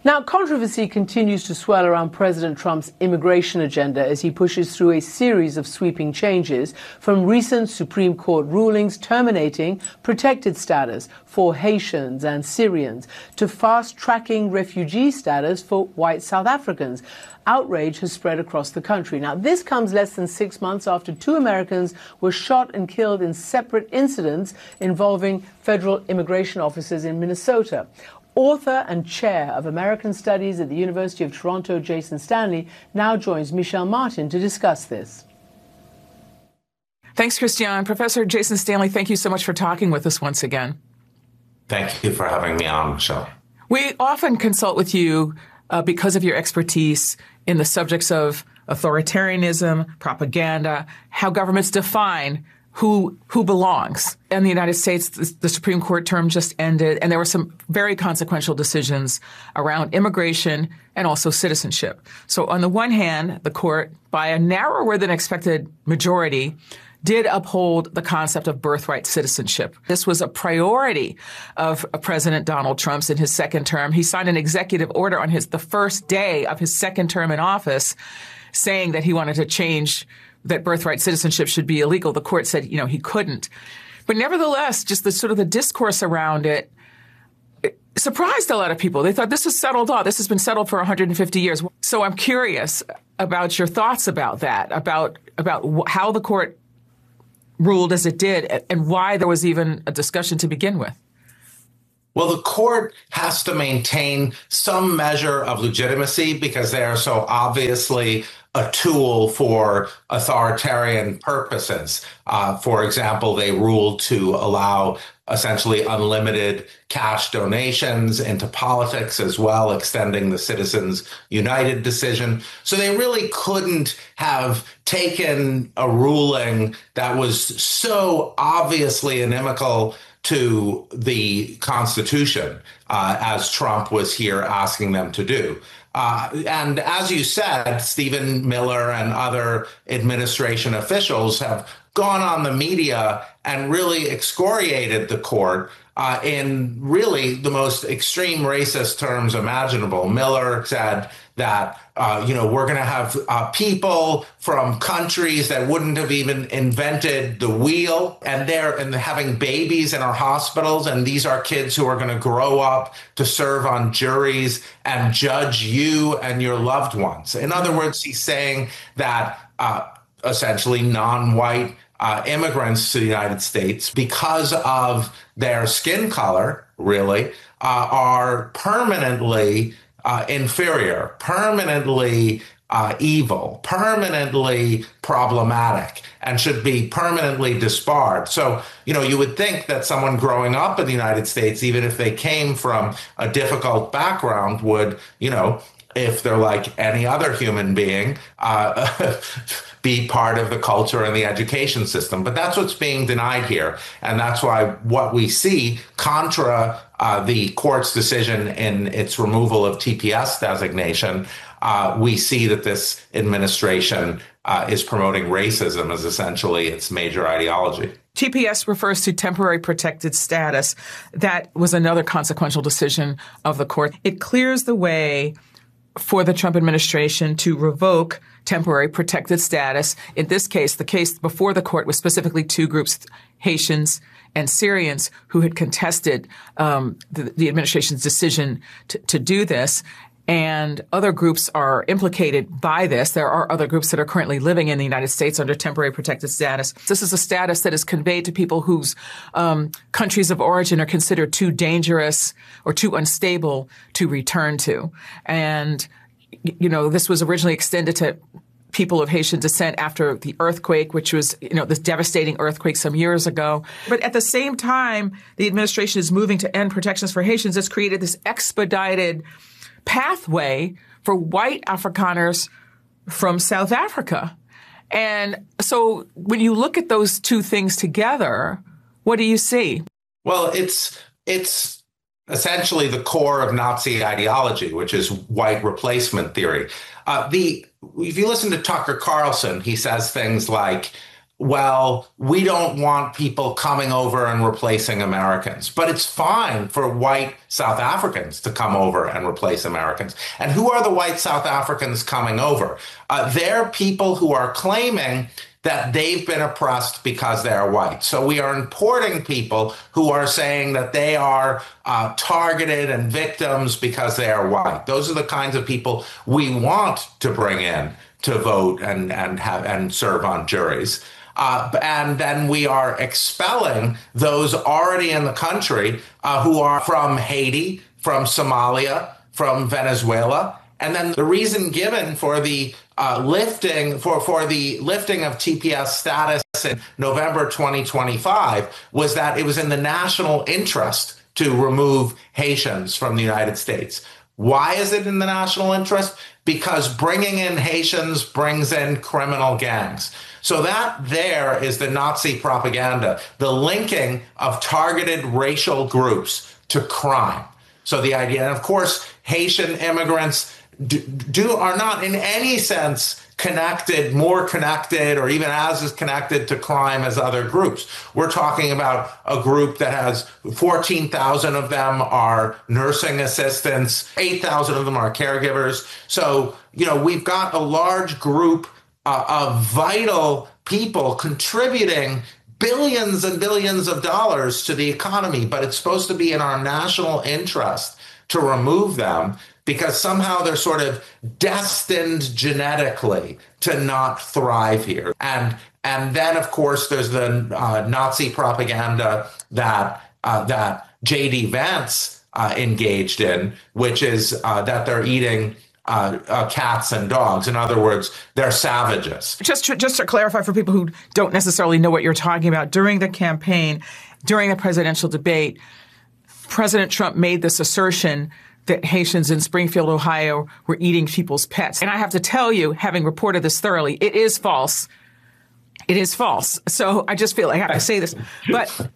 Now, controversy continues to swell around President Trump's immigration agenda as he pushes through a series of sweeping changes, from recent Supreme Court rulings terminating protected status for Haitians and Syrians to fast-tracking refugee status for white South Africans. Outrage has spread across the country. Now, this comes less than 6 months after 2 Americans were shot and killed in separate incidents involving federal immigration officers in Minnesota. Author and chair of American Studies at the University of Toronto, Jason Stanley, now joins Michelle Martin to discuss this. Thanks, Christiane. Professor Jason Stanley, thank you so much for talking with us once again. Thank you for having me on, Michelle. We often consult with you because of your expertise in the subjects of authoritarianism, propaganda, how governments define who belongs. In the United States, the Supreme Court term just ended, and there were some very consequential decisions around immigration and also citizenship. So on the one hand, the court, by a narrower than expected majority, did uphold the concept of birthright citizenship. This was a priority of President Donald Trump's in his second term. He signed an executive order on the first day of his second term in office saying that he wanted to change that birthright citizenship should be illegal. The court said, he couldn't. But nevertheless, just the discourse around it surprised a lot of people. They thought this is settled law. This has been settled for 150 years. So I'm curious about your thoughts about that, about how the court ruled as it did and why there was even a discussion to begin with. Well, the court has to maintain some measure of legitimacy because they are so obviously a tool for authoritarian purposes. For example, they ruled to allow essentially unlimited cash donations into politics as well, extending the Citizens United decision. So they really couldn't have taken a ruling that was so obviously inimical to the Constitution, as Trump was here asking them to do. And as you said, Stephen Miller and other administration officials have gone on the media and really excoriated the court in really the most extreme racist terms imaginable. Miller said that, we're going to have people from countries that wouldn't have even invented the wheel, and they're having babies in our hospitals. And these are kids who are going to grow up to serve on juries and judge you and your loved ones. In other words, he's saying that essentially non-white immigrants to the United States, because of their skin color, really, are permanently inferior, permanently evil, permanently problematic, and should be permanently disbarred. So, you would think that someone growing up in the United States, even if they came from a difficult background, would, if they're like any other human being, be part of the culture and the education system. But that's what's being denied here. And that's why what we see, contra the court's decision in its removal of TPS designation, we see that this administration is promoting racism as essentially its major ideology. TPS refers to temporary protected status. That was another consequential decision of the court. It clears the way for the Trump administration to revoke temporary protected status. In this case, the case before the court was specifically 2 groups, Haitians and Syrians, who had contested the administration's decision to do this. And other groups are implicated by this. There are other groups that are currently living in the United States under temporary protected status. This is a status that is conveyed to people whose countries of origin are considered too dangerous or too unstable to return to. And, this was originally extended to people of Haitian descent after the earthquake, which was, this devastating earthquake some years ago. But at the same time, the administration is moving to end protections for Haitians. It's created this expedited pathway for white Afrikaners from South Africa. And so when you look at those two things together, what do you see? Well, it's essentially the core of Nazi ideology, which is white replacement theory. If you listen to Tucker Carlson, he says things like, well, we don't want people coming over and replacing Americans, but it's fine for white South Africans to come over and replace Americans. And who are the white South Africans coming over? They're people who are claiming that they've been oppressed because they are white. So we are importing people who are saying that they are targeted and victims because they are white. Those are the kinds of people we want to bring in to vote and serve on juries. And then we are expelling those already in the country who are from Haiti, from Somalia, from Venezuela. And then the reason given for the lifting of TPS status in November 2025 was that it was in the national interest to remove Haitians from the United States. Why is it in the national interest? Because bringing in Haitians brings in criminal gangs. So that there is the Nazi propaganda, the linking of targeted racial groups to crime. So the idea, and of course, Haitian immigrants are not in any sense more connected, or even as connected to crime as other groups. We're talking about a group that has 14,000 of them are nursing assistants, 8,000 of them are caregivers. So, we've got a large group of vital people contributing billions and billions of dollars to the economy, but it's supposed to be in our national interest to remove them because somehow they're sort of destined genetically to not thrive here. And then, of course, there's the Nazi propaganda that J.D. Vance engaged in, which is that they're eating cats and dogs. In other words, they're savages. Just to clarify for people who don't necessarily know what you're talking about, during the campaign, during the presidential debate, President Trump made this assertion that Haitians in Springfield, Ohio were eating people's pets. And I have to tell you, having reported this thoroughly, it is false. It is false. So I just feel I have to say this. But